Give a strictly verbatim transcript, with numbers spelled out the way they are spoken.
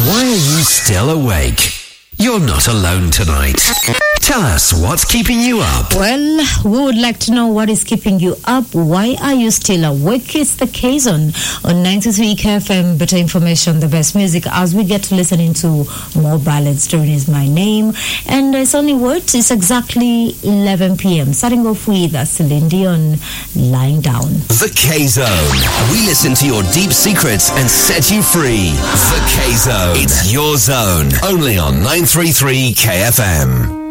Why are you still awake? You're not alone tonight. Tell us what's keeping you up. Well, we would like to know what is keeping you up. Why are you still awake? It's the K-Zone on ninety-three K F M. Better information, the best music, as we get to listen into more ballads. During Is My Name. And it's only what? It's exactly eleven p.m. Starting off with Celine Dion, Lying Down. The K-Zone. We listen to your deep secrets and set you free. The K-Zone. It's your zone. Only on nine three three K F M.